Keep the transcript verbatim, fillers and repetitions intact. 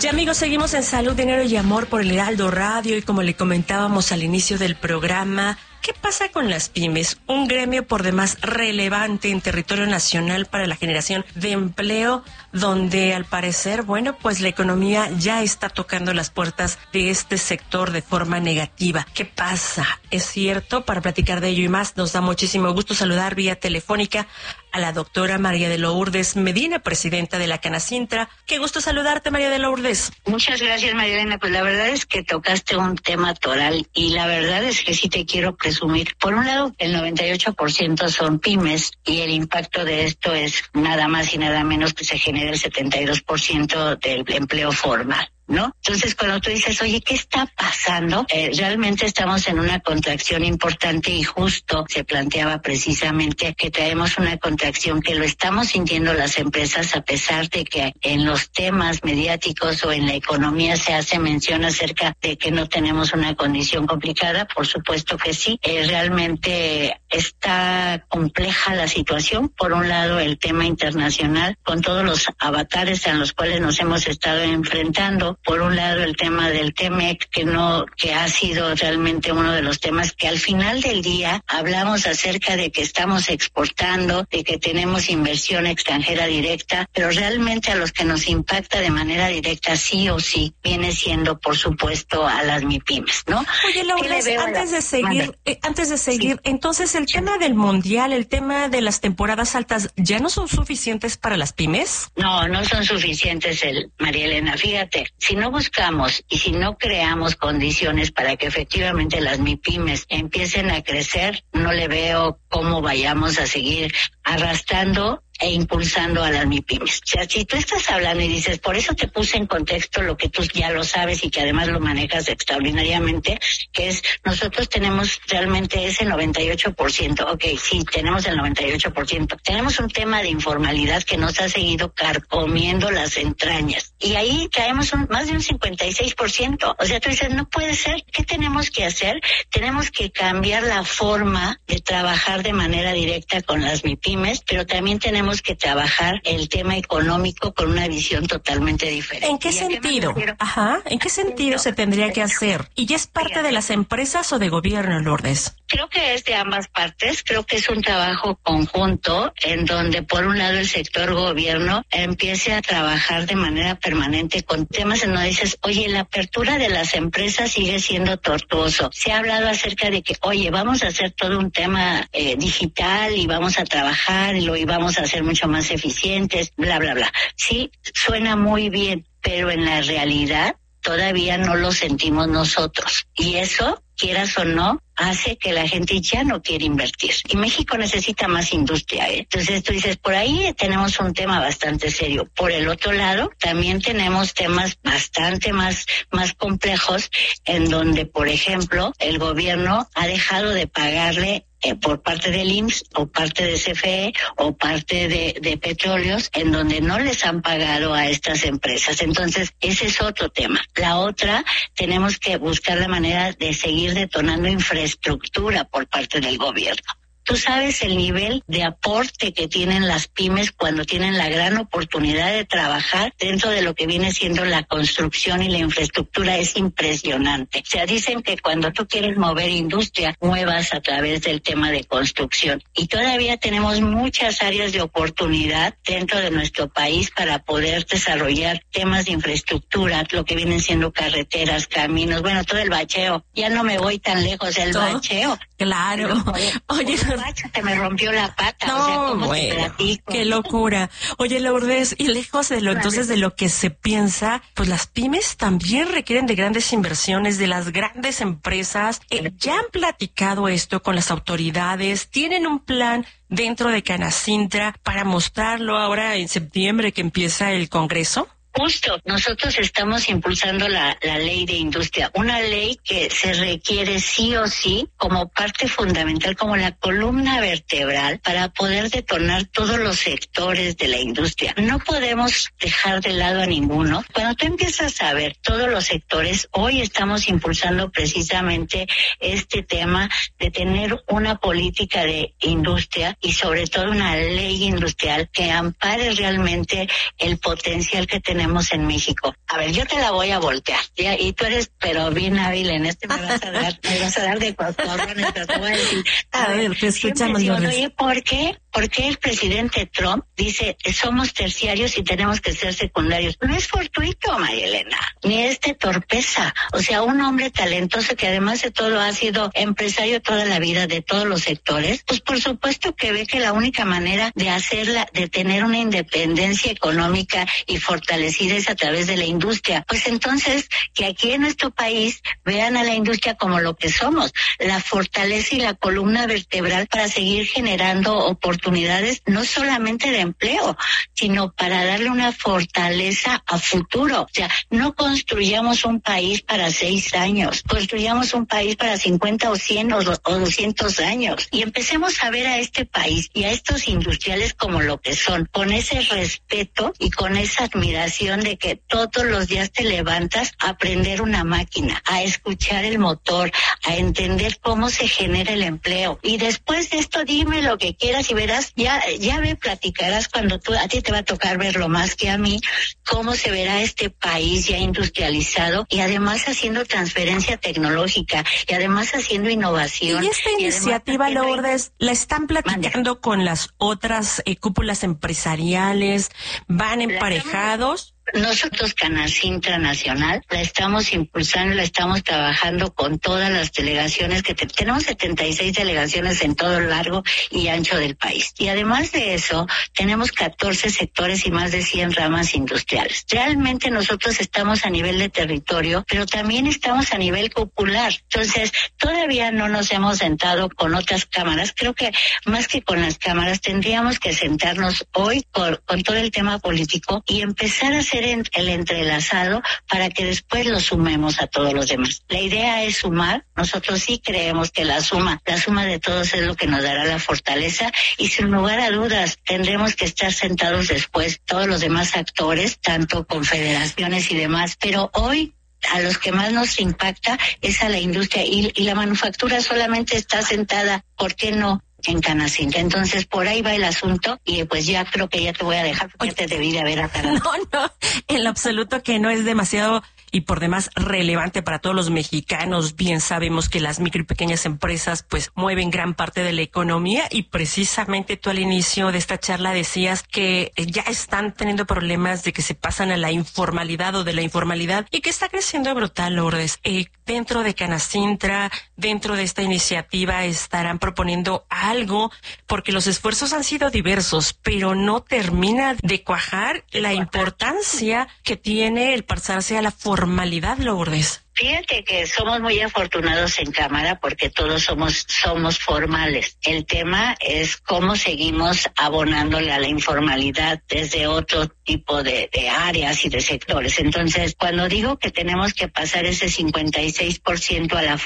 Ya amigos, seguimos en Salud, Dinero y Amor por el Heraldo Radio y como le comentábamos al inicio del programa, ¿qué pasa con las pymes? Un gremio por demás relevante en territorio nacional para la generación de empleo, donde al parecer, bueno, pues la economía ya está tocando las puertas de este sector de forma negativa. ¿Qué pasa? ¿Es cierto? Para platicar de ello y más, nos da muchísimo gusto saludar vía telefónica a la doctora María de Lourdes Medina, presidenta de la Canacintra. Qué gusto saludarte, María de Lourdes. Muchas gracias, María Elena. Pues la verdad es que tocaste un tema toral y la verdad es que sí te quiero presumir. Por un lado, el noventa y ocho por ciento son pymes y el impacto de esto es nada más y nada menos que se genera el setenta y dos por ciento del empleo formal, ¿no? Entonces, cuando tú dices, oye, ¿qué está pasando? Eh, realmente estamos en una contracción importante y justo se planteaba precisamente que traemos una contracción que lo estamos sintiendo las empresas a pesar de que en los temas mediáticos o en la economía se hace mención acerca de que no tenemos una condición complicada. Por supuesto que sí. Eh, realmente está compleja la situación. Por un lado, el tema internacional con todos los avatares a los cuales nos hemos estado enfrentando. Por un lado, el tema del T-MEC, que no, que ha sido realmente uno de los temas que al final del día hablamos acerca de que estamos exportando, de que tenemos inversión extranjera directa, pero realmente a los que nos impacta de manera directa sí o sí viene siendo, por supuesto, a las MIPYMES, ¿no? Oye, Laura, antes de seguir, eh, antes de seguir, sí. Entonces el sí. tema del mundial, el tema de las temporadas altas, ¿ya no son suficientes para las pymes? No, no son suficientes, el, María Elena. Fíjate, si no buscamos y si no creamos condiciones para que efectivamente las MIPYMES empiecen a crecer, no le veo cómo vayamos a seguir arrastrando e impulsando a las MIPYMES. O sea, si tú estás hablando y dices, por eso te puse en contexto lo que tú ya lo sabes y que además lo manejas extraordinariamente, que es, nosotros tenemos realmente ese noventa y ocho por ciento. Ok, sí, tenemos el noventa y ocho por ciento. Tenemos un tema de informalidad que nos ha seguido carcomiendo las entrañas. Y ahí traemos un, más de un cincuenta y seis por ciento. O sea, tú dices, no puede ser. ¿Qué tenemos que hacer? Tenemos que cambiar la forma de trabajar de manera directa con las MIPYMES, pero también tenemos que trabajar el tema económico con una visión totalmente diferente. ¿En qué sentido? Ajá, ¿en qué sentido se tendría que hacer? ¿Y ya es parte de las empresas o de gobierno, Lourdes? Creo que es de ambas partes. Creo que es un trabajo conjunto en donde, por un lado, el sector gobierno empiece a trabajar de manera permanente con temas en donde dices, oye, la apertura de las empresas sigue siendo tortuoso. Se ha hablado acerca de que, oye, vamos a hacer todo un tema eh, digital y vamos a trabajar y lo y vamos a hacer mucho más eficientes, bla, bla, bla. Sí, suena muy bien, pero en la realidad todavía no lo sentimos nosotros. Y eso, quieras o no, hace que la gente ya no quiere invertir. Y México necesita más industria, ¿eh? Entonces tú dices, por ahí tenemos un tema bastante serio. Por el otro lado, también tenemos temas bastante más, más complejos en donde, por ejemplo, el gobierno ha dejado de pagarle Eh, por parte del I M S S o parte de C F E o parte de, de petróleos en donde no les han pagado a estas empresas. Entonces, ese es otro tema. La otra, tenemos que buscar la manera de seguir detonando infraestructura por parte del gobierno. Tú sabes el nivel de aporte que tienen las pymes cuando tienen la gran oportunidad de trabajar dentro de lo que viene siendo la construcción y la infraestructura. Es impresionante. O sea, dicen que cuando tú quieres mover industria, muevas a través del tema de construcción. Y todavía tenemos muchas áreas de oportunidad dentro de nuestro país para poder desarrollar temas de infraestructura, lo que vienen siendo carreteras, caminos, bueno, todo el bacheo. Ya no me voy tan lejos, el ¿Todo? bacheo. Claro. Oye, Oye se me rompió la pata. No, o sea, ¿cómo bueno, te platico? Qué locura. Oye, Lourdes, y lejos de lo entonces de lo que se piensa, pues las pymes también requieren de grandes inversiones, de las grandes empresas. Eh, ¿Ya han platicado esto con las autoridades? ¿Tienen un plan dentro de Canacintra para mostrarlo ahora en septiembre que empieza el Congreso? Justo, nosotros estamos impulsando la, la ley de industria, una ley que se requiere sí o sí como parte fundamental, como la columna vertebral para poder detonar todos los sectores de la industria. No podemos dejar de lado a ninguno. Cuando tú empiezas a ver todos los sectores, hoy estamos impulsando precisamente este tema de tener una política de industria y sobre todo una ley industrial que ampare realmente el potencial que tenemos tenemos en México. A ver, yo te la voy a voltear, ¿ya? Y tú eres, pero bien hábil en este, me vas a dar, me vas a dar de cotorrones, pero te voy a decir. A, a ver, te escuchamos, digo, oye, ¿por qué? ¿Por qué el presidente Trump dice somos terciarios y tenemos que ser secundarios? No es fortuito, María Elena, ni es de torpeza. O sea, un hombre talentoso que además de todo ha sido empresario toda la vida de todos los sectores, pues por supuesto que ve que la única manera de hacerla, de tener una independencia económica y fortalecida es a través de la industria. Pues entonces, que aquí en nuestro país vean a la industria como lo que somos, la fortaleza y la columna vertebral para seguir generando oportunidades oportunidades no solamente de empleo, sino para darle una fortaleza a futuro. O sea, no construyamos un país para seis años, construyamos un país para cincuenta o cien o, o doscientos años. Y empecemos a ver a este país y a estos industriales como lo que son, con ese respeto y con esa admiración de que todos los días te levantas a aprender una máquina, a escuchar el motor, a entender cómo se genera el empleo. Y después de esto dime lo que quieras y verás, ya, ya me platicarás cuando tú, a ti te va a tocar verlo más que a mí, cómo se verá este país ya industrializado y además haciendo transferencia tecnológica y además haciendo innovación. Y esta y iniciativa, Lourdes, ¿la están platicando Mande. con las otras eh, cúpulas empresariales? ¿Van emparejados? Nosotros, Canacintra Nacional, la estamos impulsando, la estamos trabajando con todas las delegaciones que te, tenemos setenta y seis delegaciones en todo el largo y ancho del país. Y además de eso, tenemos catorce sectores y más de cien ramas industriales. Realmente nosotros estamos a nivel de territorio, pero también estamos a nivel popular. Entonces, todavía no nos hemos sentado con otras cámaras. Creo que más que con las cámaras, tendríamos que sentarnos hoy con, con todo el tema político y empezar a hacer el entrelazado para que después lo sumemos a todos los demás. La idea es sumar. Nosotros sí creemos que la suma, la suma de todos es lo que nos dará la fortaleza y sin lugar a dudas tendremos que estar sentados después todos los demás actores, tanto confederaciones y demás, pero hoy a los que más nos impacta es a la industria y, y la manufactura solamente está sentada, ¿por qué no?, en Canacintra. Entonces, por ahí va el asunto y pues ya creo que ya te voy a dejar porque ya te debí de haber aclarado. No, no, en lo absoluto que no es demasiado y por demás relevante para todos los mexicanos. Bien sabemos que las micro y pequeñas empresas pues mueven gran parte de la economía y precisamente tú al inicio de esta charla decías que ya están teniendo problemas de que se pasan a la informalidad o de la informalidad y que está creciendo brutal, Lourdes. Eh, dentro de Canacintra, dentro de esta iniciativa estarán proponiendo algo porque los esfuerzos han sido diversos, pero no termina de cuajar la importancia que tiene el pasarse a la formalidad, Lourdes. Fíjate que somos muy afortunados en Cámara porque todos somos somos formales. El tema es cómo seguimos abonándole a la informalidad desde otro tipo de, de áreas y de sectores. Entonces, cuando digo que tenemos que pasar ese cincuenta y seis por ciento a la